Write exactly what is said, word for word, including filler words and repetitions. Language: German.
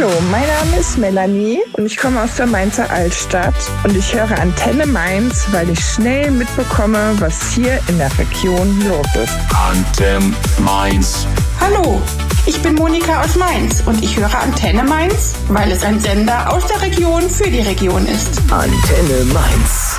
Hallo, mein Name ist Melanie und ich komme aus der Mainzer Altstadt und ich höre Antenne Mainz, weil ich schnell mitbekomme, was hier in der Region los ist. Antenne Mainz. Hallo, ich bin Monika aus Mainz und ich höre Antenne Mainz, weil es ein Sender aus der Region für die Region ist. Antenne Mainz.